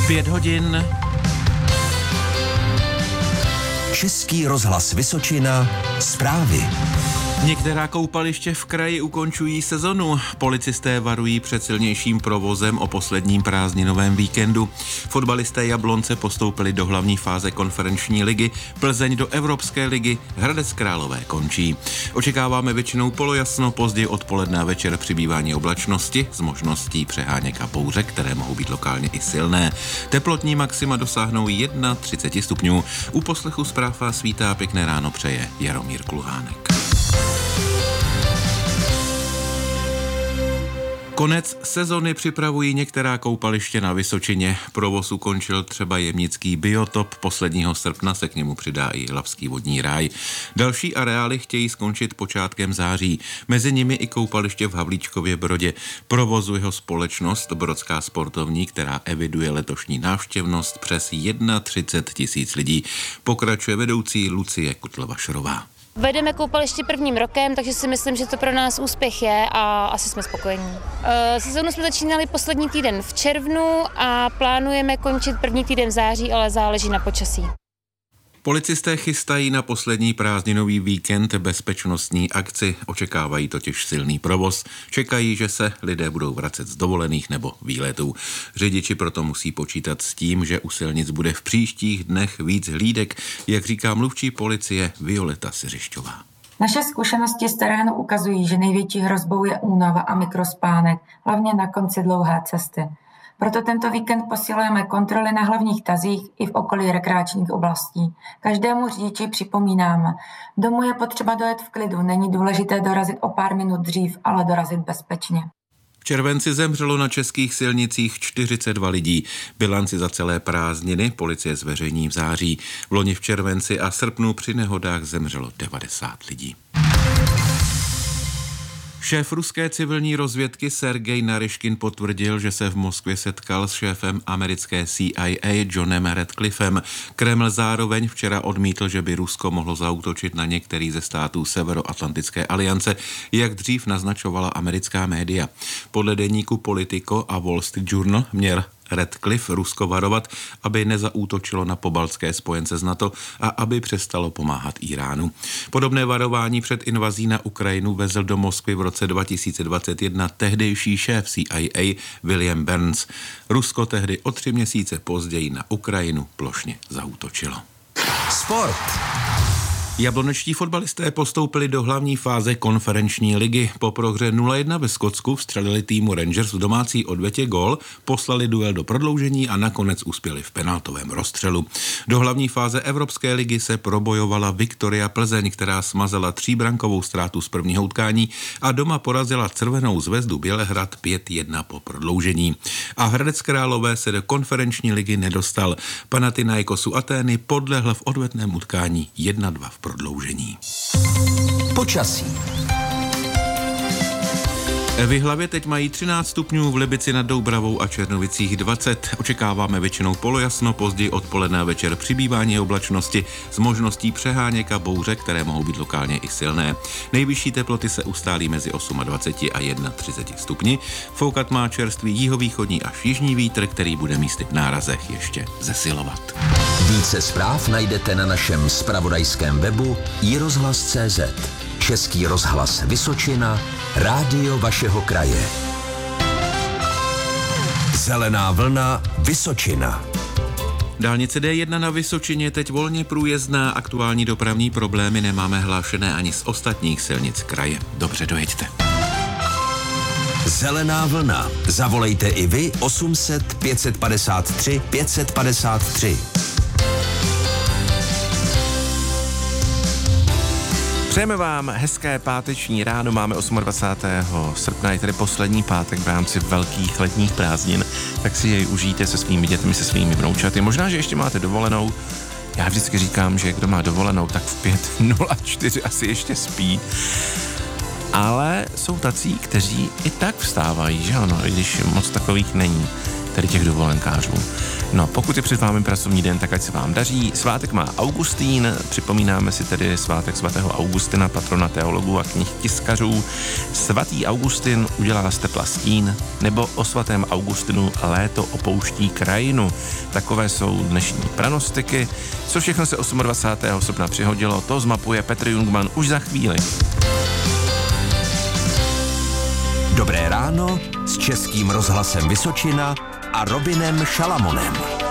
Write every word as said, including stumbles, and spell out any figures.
Pět hodin. Český rozhlas Vysočina, zprávy. Některá koupaliště v kraji ukončují sezonu. Policisté varují před silnějším provozem o posledním prázdninovém víkendu. Fotbalisté Jablonce postoupili do hlavní fáze konferenční ligy, Plzeň do Evropské ligy, Hradec Králové končí. Očekáváme většinou polojasno, později odpoledne a večer přibývání oblačnosti s možností přeháněk a bouře, které mohou být lokálně i silné. Teplotní maxima dosáhnou třicet jedna stupňů. U poslechu zpráv a svítá pěkné ráno přeje Jaromír Kluhánek. Konec sezony připravují některá koupaliště na Vysočině. Provoz ukončil třeba Jemnický biotop, posledního srpna se k němu přidá i Hlavský vodní ráj. Další areály chtějí skončit počátkem září, mezi nimi i koupaliště v Havlíčkově Brodě. Provozuje ho společnost Brodská sportovní, která eviduje letošní návštěvnost přes třicet jedna tisíc lidí. Pokračuje vedoucí Lucie Kutlovašrová. Vedeme koupaliště prvním rokem, takže si myslím, že to pro nás úspěch je a asi jsme spokojení. E, sezónu jsme začínali poslední týden v červnu a plánujeme končit první týden v září, ale záleží na počasí. Policisté chystají na poslední prázdninový víkend bezpečnostní akci, očekávají totiž silný provoz, čekají, že se lidé budou vracet z dovolených nebo výletů. Řidiči proto musí počítat s tím, že u silnic bude v příštích dnech víc hlídek, jak říká mluvčí policie Violeta Siřišťová. Naše zkušenosti z terénu ukazují, že největší hrozbou je únava a mikrospánek, hlavně na konci dlouhé cesty. Proto tento víkend posilujeme kontroly na hlavních tazích i v okolí rekreačních oblastí. Každému řidiči připomínáme, domů je potřeba dojet v klidu, není důležité dorazit o pár minut dřív, ale dorazit bezpečně. V červenci zemřelo na českých silnicích čtyřicet dva lidí. Bilanci za celé prázdniny policie zveřejní v září. V loni v červenci a srpnu při nehodách zemřelo devadesát lidí. Šéf ruské civilní rozvědky Sergej Naryškin potvrdil, že se v Moskvě setkal s šéfem americké C I A Johnem Radcliffem. Kreml zároveň včera odmítl, že by Rusko mohlo zaútočit na některý ze států Severoatlantické aliance, jak dřív naznačovala americká média. Podle deníku Politico a Wall Street Journal měl Radcliffe Rusko varovat, aby nezaútočilo na pobaltské spojence z NATO a aby přestalo pomáhat Iránu. Podobné varování před invazí na Ukrajinu vezl do Moskvy v roce dva tisíce dvacet jedna tehdejší šéf C I A William Burns. Rusko tehdy o tři měsíce později na Ukrajinu plošně zaútočilo. Sport. Jablonečtí fotbalisté postoupili do hlavní fáze konferenční ligy. Po prohře nula jedna ve Skotsku vstřelili týmu Rangers v domácí odvetě gól, poslali duel do prodloužení a nakonec uspěli v penaltovém rozstřelu. Do hlavní fáze Evropské ligy se probojovala Viktoria Plzeň, která smazala tříbrankovou ztrátu z prvního utkání a doma porazila Crvenou zvezdu Bělehrad pět jedna po prodloužení. A Hradec Králové se do konferenční ligy nedostal. Panathinaikosu Atény podlehl v odvetném utkání jedna dva v prodloužení. Počasí. V Jihlavě teď mají třináct stupňů, v Libici nad Doubravou a Černovicích dvacet. Očekáváme většinou polojasno, později odpoledne a večer přibývání oblačnosti s možností přeháněk a bouře, které mohou být lokálně i silné. Nejvyšší teploty se ustálí mezi dvacet osm a třicet jedna stupni. Foukat má čerstvý jihovýchodní až jižní vítr, který bude místy v nárazech ještě zesilovat. Více zpráv najdete na našem zpravodajském webu i rozhlas tečka cé zet. Český rozhlas Vysočina, rádio vašeho kraje. Zelená vlna Vysočina. Dálnice D jedna na Vysočině teď volně průjezdná, aktuální dopravní problémy nemáme hlášené ani z ostatních silnic kraje. Dobře dojeďte. Zelená vlna. Zavolejte i vy osm set pět padesát tři pět padesát tři. Přejeme vám hezké páteční ráno, máme dvacátého osmého srpna, je tedy poslední pátek v rámci velkých letních prázdnin, tak si jej užijte se svými dětmi, se svými vnoučaty. Možná, že ještě máte dovolenou, já vždycky říkám, že kdo má dovolenou, tak v pět nula čtyři asi ještě spí. Ale jsou tací, kteří i tak vstávají, že ano, i když moc takových není. tedy těch dovolenkářů. No, pokud je před vámi pracovní den, tak ať se vám daří. Svátek má Augustín, připomínáme si tedy svátek svatého Augustina, patrona teologů a knih tiskařů. Svatý Augustin udělá z tepla stín, nebo o svatém Augustinu léto opouští krajinu. Takové jsou dnešní pranostiky. Co všechno se dvacátého osmého srpna přihodilo, to zmapuje Petr Jungmann už za chvíli. Dobré ráno s Českým rozhlasem Vysočina a Robinem Šalamonem.